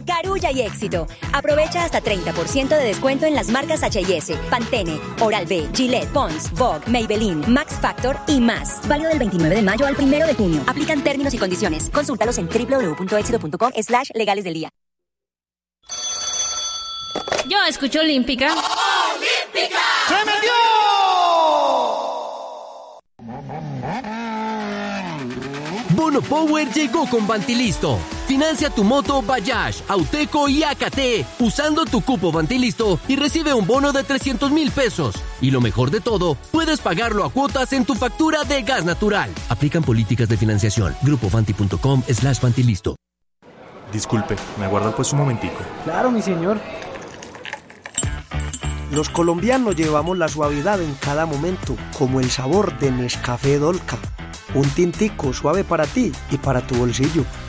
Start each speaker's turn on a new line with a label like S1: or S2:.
S1: con Carulla y Éxito. Aprovecha hasta 30% de descuento en las marcas H&S, Pantene, Oral-B, Gillette, Pond's, Vogue, Maybelline, Max Factor y más. Válido del 29 de mayo al 1 de junio. Aplican términos y condiciones. Consúltalos en www.éxito.com/legales del día.
S2: Yo escucho Olímpica.
S3: ¡Olímpica!
S4: ¡Se metió!
S5: Bono Power llegó con Bantilisto. Financia tu moto Bajaj, Auteco y AKT usando tu cupo Bantilisto y recibe un bono de 300,000 pesos. Y lo mejor de todo, puedes pagarlo a cuotas en tu factura de gas natural. Aplican políticas de financiación. Grupobanti.com/Bantilisto.
S6: Disculpe, ¿me aguarda pues un momentico?
S7: Claro, mi señor.
S8: Los colombianos llevamos la suavidad en cada momento, como el sabor de Nescafé Dolca. Un tintico suave para ti y para tu bolsillo.